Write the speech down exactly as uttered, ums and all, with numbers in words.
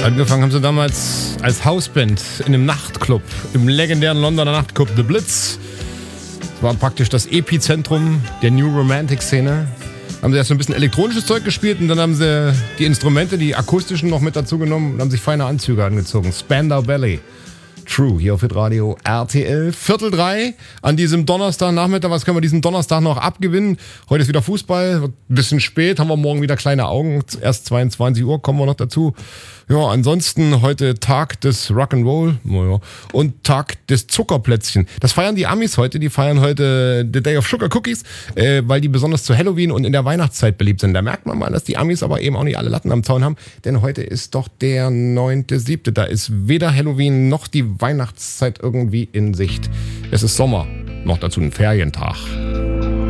Angefangen haben sie damals als Hausband in einem Nachtclub, im legendären Londoner Nachtclub The Blitz. Das war praktisch das Epizentrum der New Romantic Szene. Haben sie erst so ein bisschen elektronisches Zeug gespielt und dann haben sie die Instrumente, die akustischen, noch mit dazu genommen und haben sich feine Anzüge angezogen. Spandau Ballet. True, hier auf Hitradio R T L. Viertel drei an diesem Donnerstagnachmittag. Was können wir diesem Donnerstag noch abgewinnen? Heute ist wieder Fußball, wird ein bisschen spät, haben wir morgen wieder kleine Augen. Erst zweiundzwanzig Uhr kommen wir noch dazu. Ja, ansonsten heute Tag des Rock'n'Roll naja, und Tag des Zuckerplätzchen. Das feiern die Amis heute, die feiern heute The Day of Sugar Cookies, äh, weil die besonders zu Halloween und in der Weihnachtszeit beliebt sind. Da merkt man mal, dass die Amis aber eben auch nicht alle Latten am Zaun haben, denn heute ist doch der neunte siebte Da ist weder Halloween noch die Weihnachtszeit irgendwie in Sicht. Es ist Sommer, noch dazu ein Ferientag.